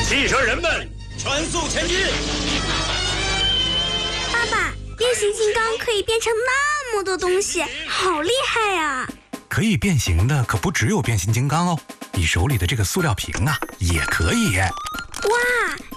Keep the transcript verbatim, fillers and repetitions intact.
汽车人们，全速前进！ 爸爸，变形金刚可以变成那么多东西，好厉害呀！ 可以变形的可不只有变形金刚哦，你手里的这个塑料瓶啊，也可以。 哇！